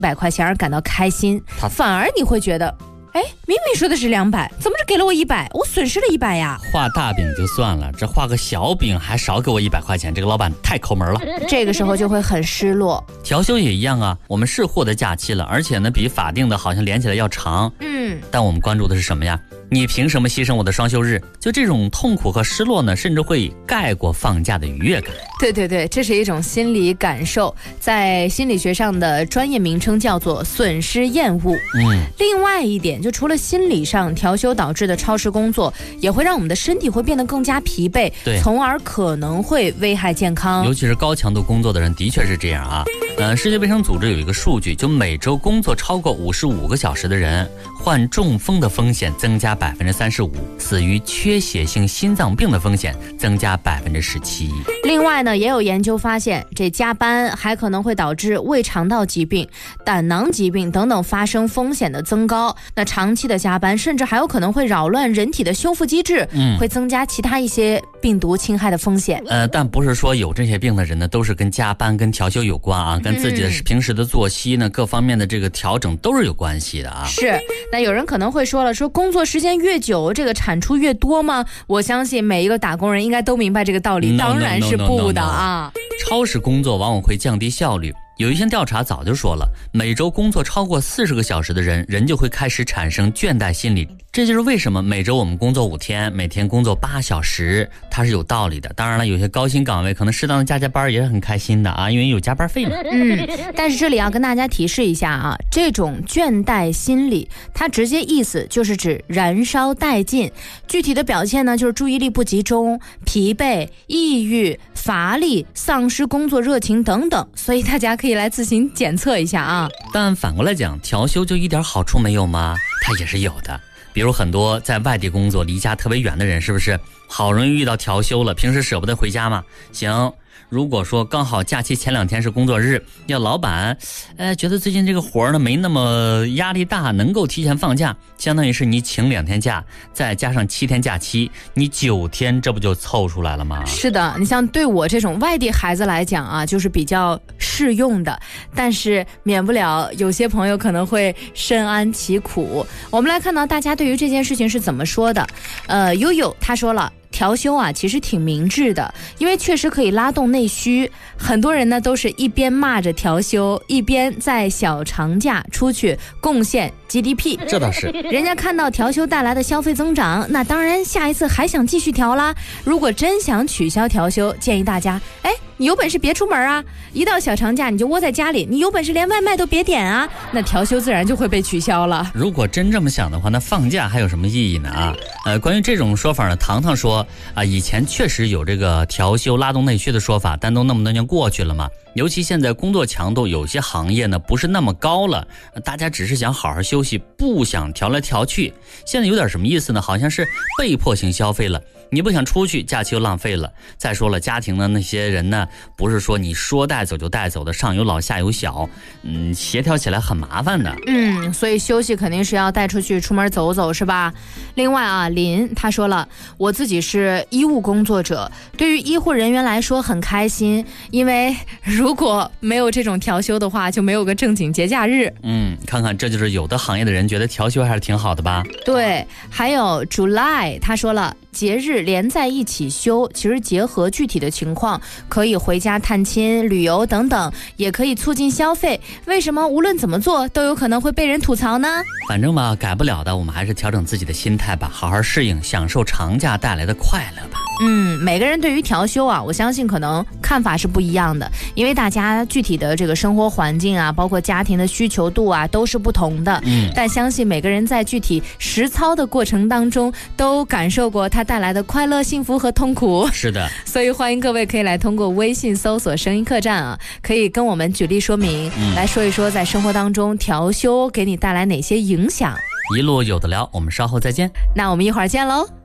100块钱而感到开心，反而你会觉得哎，明明说的是200，怎么只给了我100？我损失了100呀！ 画大饼就算了，这画个小饼还少给我100块钱，这个老板太抠门了。 这个时候就会很失落。 调休也一样啊，我们是获得假期了，而且呢比法定的好像连起来要长。但我们关注的是什么呀？你凭什么牺牲我的双休日？就这种痛苦和失落呢，甚至会盖过放假的愉悦感。 对，这是一种心理感受，在心理学上的专业名称叫做损失厌恶。另外一点，就除了心理上调休导致的超时工作，也会让我们的身体会变得更加疲惫，从而可能会危害健康。 尤其是高强度工作的人，的确是这样啊。世界卫生组织有一个数据，就每周工作超过55个小时的人，患中风的风险增加35%，死于缺血性心脏病的风险增加17%。 另外呢，也有研究发现，这加班还可能会导致胃肠道疾病、胆囊疾病等等发生风险的增高。那长期的加班，甚至还有可能会扰乱人体的修复机制，会增加其他一些病毒侵害的风险。 但不是说有这些病的人呢，都是跟加班、跟调休有关啊，跟自己的平时的作息呢，各方面的这个调整都是有关系的啊。 是，那有人可能会说了，说工作时间越久，这个产出越多吗？我相信每一个打工人应该都明白这个道理，当然是不的啊。 超时工作往往会降低效率。有一项调查早就说了，每周工作超过40个小时的人就会开始产生倦怠心理。这就是为什么每周我们工作5天，每天工作8小时，它是有道理的。当然了，有些高薪岗位可能适当的加班也是很开心的啊，因为有加班费嘛。 但是这里要跟大家提示一下啊，这种倦怠心理，它直接意思就是指燃烧殆尽，具体的表现呢，就是注意力不集中、疲惫、抑郁、乏力、丧失工作热情等等，所以大家可以来自行检测一下啊。 但反过来讲，调休就一点好处没有吗？它也是有的。比如很多在外地工作离家特别远的人，是不是好容易遇到调休了，平时舍不得回家嘛？行，如果说刚好假期前2天是工作日，要老板觉得最近这个活呢没那么压力大，能够提前放假，相当于是你请2天假，再加上7天假期，你9天，这不就凑出来了吗？ 是的，你像对我这种外地孩子来讲啊，就是比较适用的，但是免不了有些朋友可能会深谙其苦。我们来看到大家对于这件事情是怎么说的。悠悠他说了，调休啊其实挺明智的，因为确实可以拉动内需。很多人呢都是一边骂着调休，一边在小长假出去贡献 GDP。 这倒是， 人家看到调休带来的消费增长，那当然下一次还想继续调啦。如果真想取消调休，建议大家你有本事别出门啊，一到小长假你就窝在家里，你有本事连外卖都别点啊，那调休自然就会被取消了。 如果真这么想的话，那放假还有什么意义呢啊？关于这种说法呢，糖糖说以前确实有这个调休拉动内需的说法，但都那么多年过去了嘛。尤其现在工作强度有些行业呢不是那么高了，大家只是想好好休息，不想调来调去。现在有点什么意思呢？好像是被迫性消费了，你不想出去，假期又浪费了。再说了，家庭的那些人呢，不是说你说带走就带走的，上有老下有小，协调起来很麻烦的。 所以休息肯定是要带出去出门走走，是吧？另外啊，林他说了，我自己是医务工作者，对于医护人员来说很开心，因为如果没有这种调休的话，就没有个正经节假日。 看看这就是有的行业的人觉得调休还是挺好的吧。 对，还有 July 他说了，节日连在一起休，其实结合具体的情况，可以回家探亲、旅游等等，也可以促进消费。为什么无论怎么做都有可能会被人吐槽呢？ 反正吧，改不了的，我们还是调整自己的心态吧，好好适应，享受长假带来的快乐吧。 每个人对于调休啊，我相信可能看法是不一样的，因为大家具体的这个生活环境啊，包括家庭的需求度啊，都是不同的。但相信每个人在具体实操的过程当中，都感受过它带来的快乐、幸福和痛苦。 是的， 所以欢迎各位可以来通过微信搜索声音客栈啊，可以跟我们举例说明，来说一说在生活当中调休给你带来哪些影响。 一路有的聊，我们稍后再见。 那我们一会儿见喽。